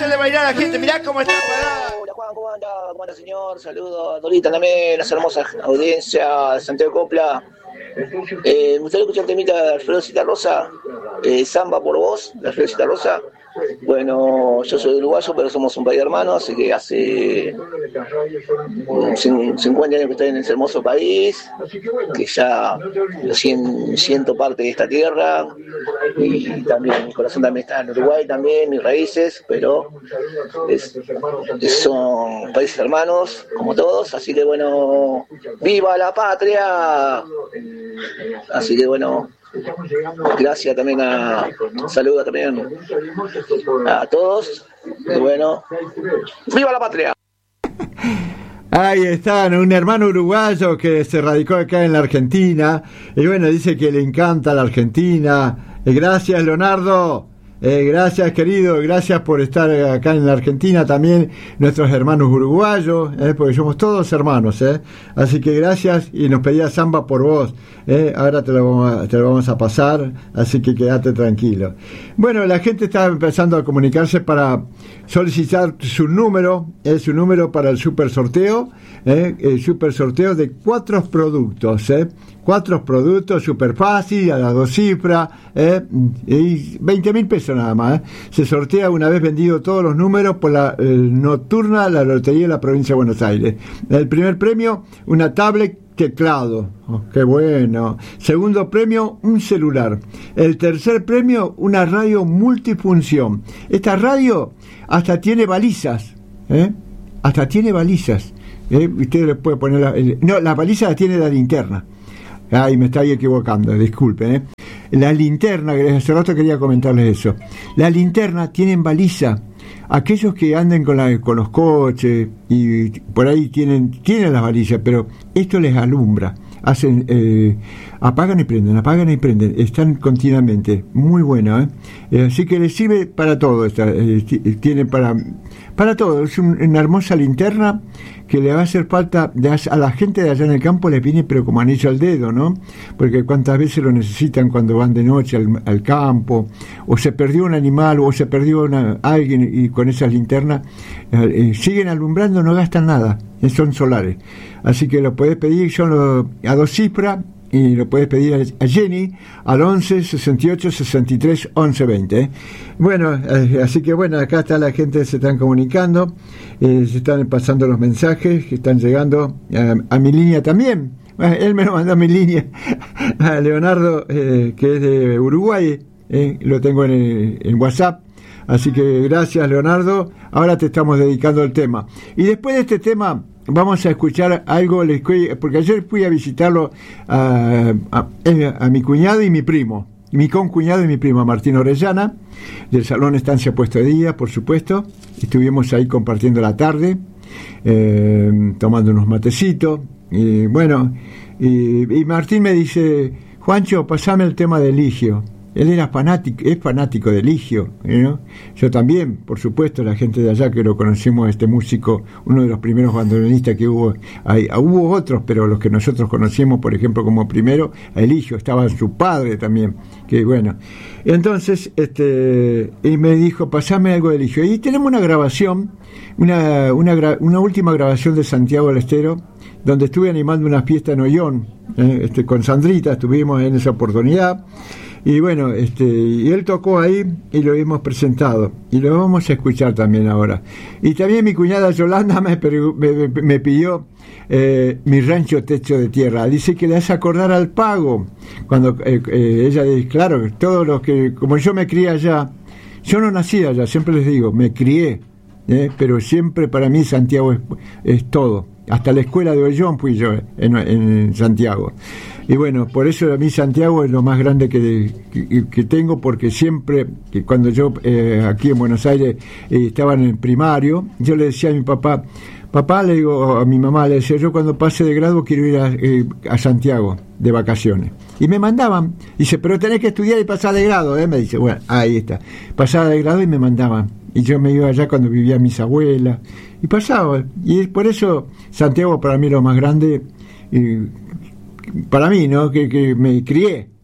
hacerle bailar a la gente. Mirá cómo está parada. Hola Juan, ¿cómo anda? ¿Cómo anda, señor? Saludos a Dorita también, las hermosas audiencia de Santiago Copla. Me gustaría escuchar el temita de Alfredo Citarrosa, Samba por vos, de Alfredo Citarrosa. Bueno, yo soy uruguayo, pero somos un país hermano, así que hace 50 años que estoy en ese hermoso país, que ya siento parte de esta tierra, y también mi corazón también está en Uruguay, también mis raíces, pero son países hermanos, como todos, así que bueno, ¡viva la patria! Así que bueno, gracias también saludos también a todos, y bueno, ¡viva la patria! Ahí están, un hermano uruguayo que se radicó acá en la Argentina, y bueno, dice que le encanta la Argentina. Gracias, Leonardo. Gracias, querido, gracias por estar acá en la Argentina también, nuestros hermanos uruguayos, porque somos todos hermanos, así que gracias, y nos pedía Samba por vos, ahora te lo vamos a pasar, así que quédate tranquilo. Bueno, la gente está empezando a comunicarse para solicitar su número para el super sorteo, el super sorteo de 4 productos, 4 productos, súper fácil, a las 2 cifras, y 20.000 pesos nada más. Se sortea una vez vendido todos los números por la nocturna, la lotería de la provincia de Buenos Aires. El primer premio, una tablet teclado. Oh, qué bueno. Segundo premio, un celular. El tercer premio, una radio multifunción. Esta radio hasta tiene balizas, hasta tiene balizas. Usted le puede poner no, las balizas las tiene la linterna. Ay, me estoy equivocando, disculpen, La linterna, hace rato quería comentarles eso. La linterna tienen baliza. Aquellos que anden con los coches y por ahí tienen las balizas, pero esto les alumbra. Hacen, apagan y prenden, están continuamente. Muy bueno, así que les sirve para todo. Tiene para todo. Es una hermosa linterna que le va a hacer falta a la gente de allá en el campo, les viene pero como anillo al dedo, ¿no? Porque cuántas veces lo necesitan cuando van de noche al campo, o se perdió un animal, o se perdió alguien, y con esas linternas siguen alumbrando, no gastan nada, son solares. Así que lo puedes pedir, son a 2 cifras, y lo puedes pedir a Jenny al 11 68 63 11 20. Bueno, así que bueno, acá está la gente, se están comunicando, se están pasando los mensajes que están llegando a mi línea también. Él me lo mandó a mi línea, a Leonardo, que es de Uruguay, lo tengo en WhatsApp. Así que gracias, Leonardo. Ahora te estamos dedicando el tema, y después de este tema vamos a escuchar algo, porque ayer fui a visitarlo a mi cuñado y mi primo, mi concuñado y mi primo, Martín Orellana, del Salón Estancia Puesto de Día, por supuesto. Estuvimos ahí compartiendo la tarde, tomando unos matecitos, y bueno, y Martín me dice: Juancho, pasame el tema de Eligio. Él es fanático de Eligio, ¿no? Yo también, por supuesto, la gente de allá que lo conocimos, este músico, uno de los primeros bandoneonistas que hubo. Hubo otros, pero los que nosotros conocimos, por ejemplo, como primero, a Eligio, estaba su padre también, que bueno. Entonces, y me dijo: pasame algo de Eligio. Y tenemos una grabación, una última grabación de Santiago del Estero, donde estuve animando una fiesta en Ollón, con Sandrita, estuvimos en esa oportunidad. Y bueno, y él tocó ahí y lo hemos presentado, y lo vamos a escuchar también ahora. Y también mi cuñada Yolanda me pidió Mi Rancho Techo de Tierra. Dice que le hace acordar al Pago, cuando ella dice, claro, todos los que, como yo me crié allá, yo no nací allá, siempre les digo, me crié, pero siempre para mí Santiago es todo. Hasta la escuela de Ollón fui yo en Santiago. Y bueno, por eso a mí Santiago es lo más grande que tengo, porque siempre, que cuando yo aquí en Buenos Aires estaba en el primario, yo le decía a mi papá, le digo, a mi mamá le decía, yo cuando pase de grado quiero ir a Santiago de vacaciones. Y me mandaban, dice, pero tenés que estudiar y pasar de grado, me dice, bueno, ahí está, pasaba de grado y me mandaban. Y yo me iba allá cuando vivía mis abuelas, y pasaba, y por eso Santiago para mí es lo más grande, para mí, ¿no? Que me crié,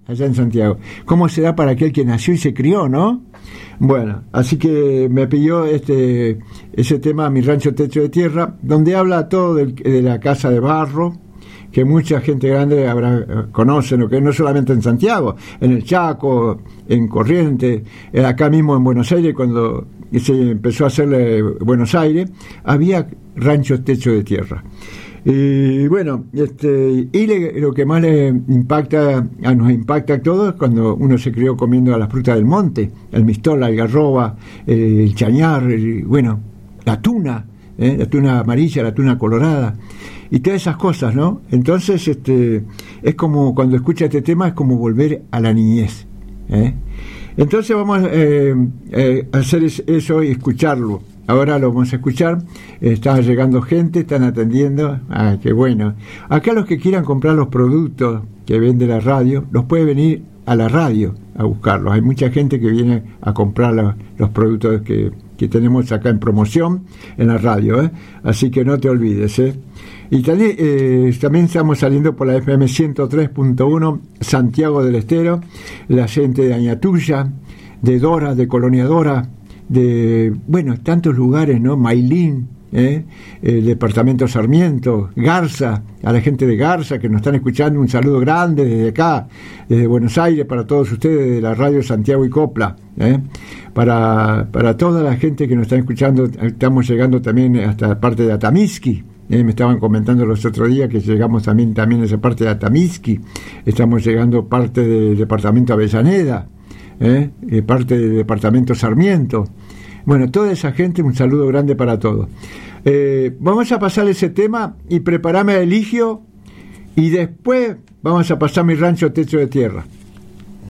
allá en Santiago. ¿Cómo será para aquel que nació y se crió, no? Bueno, así que me pidió ese tema, Mi Rancho Techo de Tierra, donde habla todo de la casa de barro, que mucha gente grande conoce, ¿no? Que no solamente en Santiago, en el Chaco, en Corrientes, acá mismo en Buenos Aires, cuando se empezó a hacer Buenos Aires, había ranchos techo de tierra. Y bueno, lo que más nos impacta a todos es cuando uno se crió comiendo las frutas del monte, el mistol, la algarroba, el chañar, la tuna amarilla, la tuna colorada, y todas esas cosas, ¿no? Entonces, es como, cuando escucha este tema, es como volver a la niñez, ¿eh? Entonces vamos a hacer eso y escucharlo. Ahora lo vamos a escuchar. Está llegando gente, están atendiendo. Ah, qué bueno. Acá los que quieran comprar los productos que vende la radio, los puede venir a la radio a buscarlos. Hay mucha gente que viene a comprar los productos que tenemos acá en promoción en la radio, ¿eh? Así que no te olvides, ¿eh? Y también estamos saliendo por la FM 103.1 Santiago del Estero, la gente de Añatuya, de Dora, de Colonia Dora, de tantos lugares, ¿no? Mailín, el departamento Sarmiento, Garza, a la gente de Garza que nos están escuchando, un saludo grande desde acá, desde Buenos Aires, para todos ustedes de la radio Santiago y Copla, para toda la gente que nos está escuchando. Estamos llegando también hasta la parte de Atamisqui. Me estaban comentando los otros días que llegamos también a esa parte de Atamisqui. Estamos llegando parte del departamento Avellaneda, parte del departamento Sarmiento. Bueno, toda esa gente, un saludo grande para todos. Vamos a pasar ese tema y preparame a Eligio, y después vamos a pasar Mi Rancho Techo de Tierra.